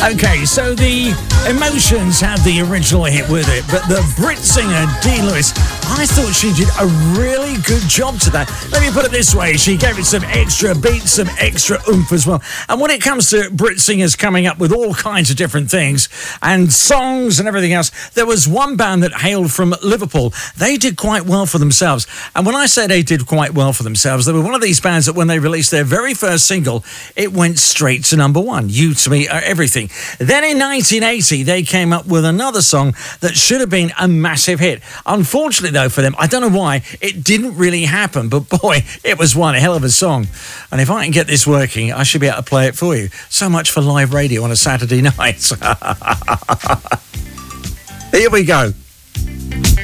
Okay, so the Emotions had the original hit with it, but the Brit singer Dee Lewis, I thought she did a really good job to that. Let me put it this way, she gave it some extra beats, some extra oomph as well. And when it comes to Brit singers coming up with all kinds of different things and songs and everything else, there was one band that hailed from Liverpool. They did quite well for themselves. And when I say they did quite well for themselves, they were one of these bands that when they released their very first single, it went straight to number one. You to Me Are Everything. Then in 1980, they came up with another song that should have been a massive hit. Unfortunately, though, for them, I don't know why, it didn't really happen, but boy, it was one hell of a song. And if I can get this working, I should be able to play it for you. So much for live radio on a Saturday night. Here we go.